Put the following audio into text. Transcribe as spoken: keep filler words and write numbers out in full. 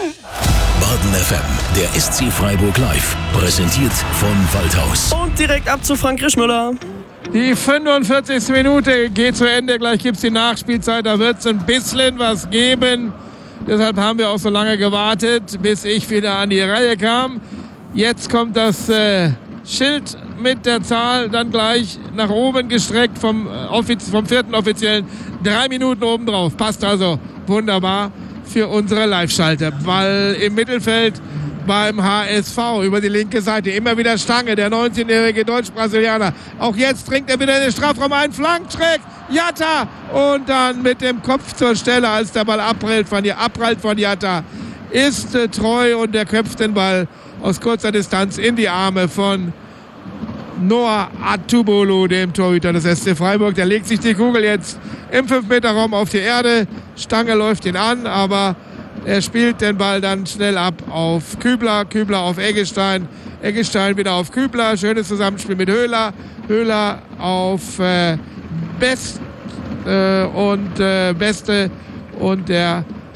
Baden F M, der S C Freiburg Live, präsentiert von Waldhaus. Und direkt ab zu Frank Rischmüller. Die fünfundvierzigste Minute geht zu Ende, gleich gibt es die Nachspielzeit, da wird es ein bisschen was geben. Deshalb haben wir auch so lange gewartet, bis ich wieder an die Reihe kam. Jetzt kommt das äh, Schild mit der Zahl dann gleich nach oben gestreckt vom, Offiz- vom vierten Offiziellen. Drei Minuten obendrauf, passt also wunderbar für unsere Live-Schalter. Ball im Mittelfeld beim H S V über die linke Seite. Immer wieder Stange, der neunzehnjährige Deutsch-Brasilianer. Auch jetzt dringt er wieder in den Strafraum ein. Flankenschräg, Jatta. Und dann mit dem Kopf zur Stelle, als der Ball abprallt von, abprallt von Jatta. Ist äh, treu und er köpft den Ball aus kurzer Distanz in die Arme von Noah Atubolo, dem Torhüter des S C Freiburg. Der legt sich die Kugel jetzt im fünf Meter Raum auf die Erde. Stange läuft ihn an, aber er spielt den Ball dann schnell ab auf Kübler. Kübler auf Eggestein. Eggestein wieder auf Kübler. Schönes Zusammenspiel mit Höhler. Höhler auf äh, Best äh, und äh, Beste. Und der